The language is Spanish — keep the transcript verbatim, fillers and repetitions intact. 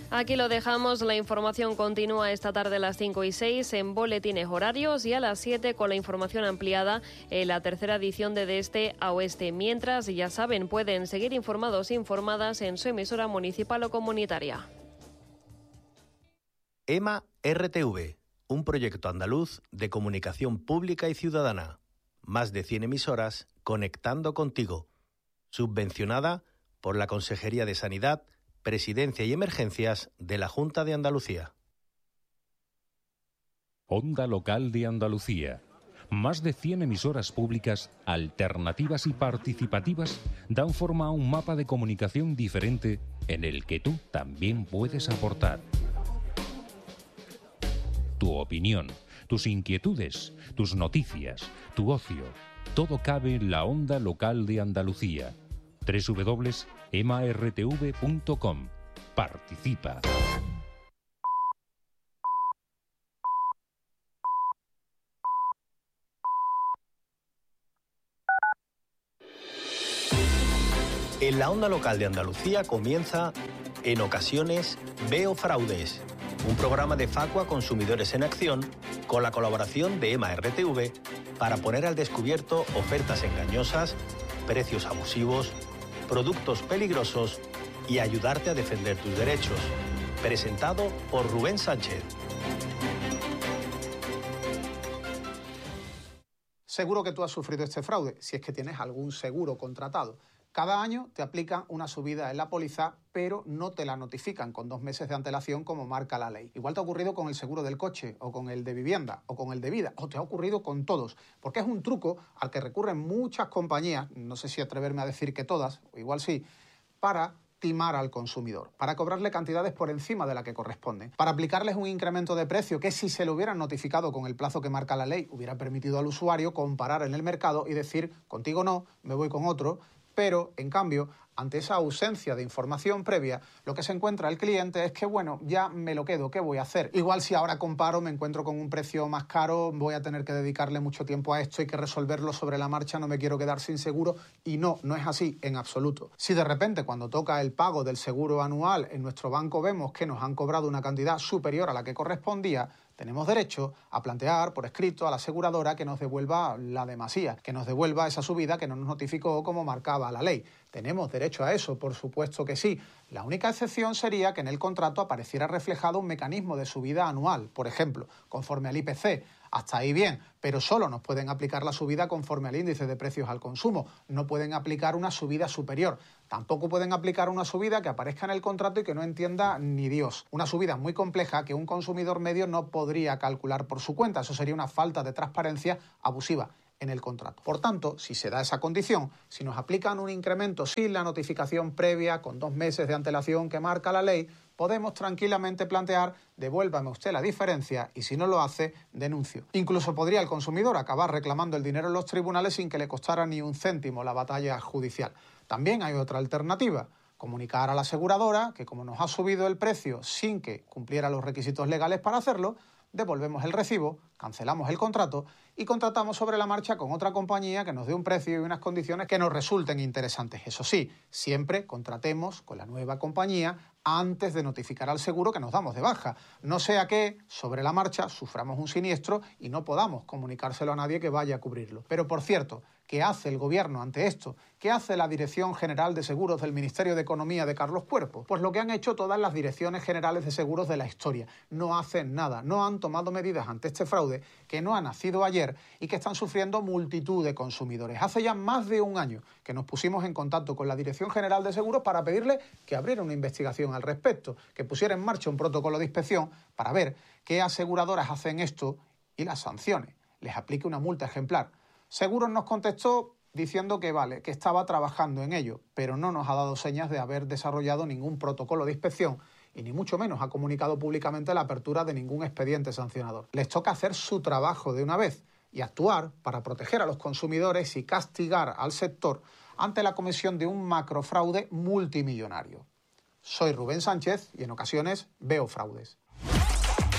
Aquí lo dejamos. La información continúa esta tarde a las cinco y seis en boletines horarios y a las siete con la información ampliada en la tercera edición de De Este a Oeste. Mientras, ya saben, pueden seguir informados e informadas en su emisora municipal o comunitaria. EMA R T V, un proyecto andaluz de comunicación pública y ciudadana. Más de cien emisoras conectando contigo. Subvencionada por la Consejería de Sanidad, Presidencia y Emergencias de la Junta de Andalucía. Onda Local de Andalucía. Más de cien emisoras públicas, alternativas y participativas dan forma a un mapa de comunicación diferente en el que tú también puedes aportar. Tu opinión, tus inquietudes, tus noticias, tu ocio, todo cabe en la Onda Local de Andalucía. doble u doble u doble u punto ema erre te ve punto com. Participa. En la Onda Local de Andalucía comienza En Ocasiones Veo Fraudes, un programa de Facua Consumidores en Acción con la colaboración de EMA R T V para poner al descubierto ofertas engañosas, precios abusivos, productos peligrosos y ayudarte a defender tus derechos. Presentado por Rubén Sánchez. Seguro que tú has sufrido este fraude, si es que tienes algún seguro contratado. Cada año te aplican una subida en la póliza, pero no te la notifican con dos meses de antelación como marca la ley. Igual te ha ocurrido con el seguro del coche, o con el de vivienda, o con el de vida, o te ha ocurrido con todos, porque es un truco al que recurren muchas compañías, no sé si atreverme a decir que todas, o igual sí, para timar al consumidor, para cobrarle cantidades por encima de la que corresponden, para aplicarles un incremento de precio que, si se lo hubieran notificado con el plazo que marca la ley, hubiera permitido al usuario comparar en el mercado y decir, contigo no, me voy con otro. Pero, en cambio, ante esa ausencia de información previa, lo que se encuentra el cliente es que, bueno, ya me lo quedo, ¿qué voy a hacer? Igual si ahora comparo, me encuentro con un precio más caro, voy a tener que dedicarle mucho tiempo a esto, hay que resolverlo sobre la marcha, no me quiero quedar sin seguro. Y no, no es así en absoluto. Si de repente, cuando toca el pago del seguro anual, en nuestro banco vemos que nos han cobrado una cantidad superior a la que correspondía, tenemos derecho a plantear por escrito a la aseguradora que nos devuelva la demasía, que nos devuelva esa subida que no nos notificó como marcaba la ley. ¿Tenemos derecho a eso? Por supuesto que sí. La única excepción sería que en el contrato apareciera reflejado un mecanismo de subida anual, por ejemplo, conforme al I P C. Hasta ahí bien, pero solo nos pueden aplicar la subida conforme al índice de precios al consumo. No pueden aplicar una subida superior. Tampoco pueden aplicar una subida que aparezca en el contrato y que no entienda ni Dios. Una subida muy compleja que un consumidor medio no podría calcular por su cuenta. Eso sería una falta de transparencia abusiva en el contrato. Por tanto, si se da esa condición, si nos aplican un incremento sin la notificación previa, con dos meses de antelación que marca la ley, podemos tranquilamente plantear, devuélvame usted la diferencia y si no lo hace, denuncio. Incluso podría el consumidor acabar reclamando el dinero en los tribunales sin que le costara ni un céntimo la batalla judicial. También hay otra alternativa, comunicar a la aseguradora que, como nos ha subido el precio sin que cumpliera los requisitos legales para hacerlo, devolvemos el recibo, cancelamos el contrato y contratamos sobre la marcha con otra compañía que nos dé un precio y unas condiciones que nos resulten interesantes. Eso sí, siempre contratemos con la nueva compañía antes de notificar al seguro que nos damos de baja. No sea que, sobre la marcha, suframos un siniestro y no podamos comunicárselo a nadie que vaya a cubrirlo. Pero, por cierto, ¿qué hace el Gobierno ante esto? ¿Qué hace la Dirección General de Seguros del Ministerio de Economía de Carlos Cuerpo? Pues lo que han hecho todas las direcciones generales de seguros de la historia. No hacen nada, no han tomado medidas ante este fraude que no ha nacido ayer y que están sufriendo multitud de consumidores. Hace ya más de un año que nos pusimos en contacto con la Dirección General de Seguros para pedirle que abriera una investigación al respecto, que pusiera en marcha un protocolo de inspección para ver qué aseguradoras hacen esto y las sancione, les aplique una multa ejemplar. Seguros nos contestó diciendo que vale, que estaba trabajando en ello, pero no nos ha dado señas de haber desarrollado ningún protocolo de inspección y ni mucho menos ha comunicado públicamente la apertura de ningún expediente sancionador. Les toca hacer su trabajo de una vez y actuar para proteger a los consumidores y castigar al sector ante la comisión de un macrofraude multimillonario. Soy Rubén Sánchez y en ocasiones veo fraudes.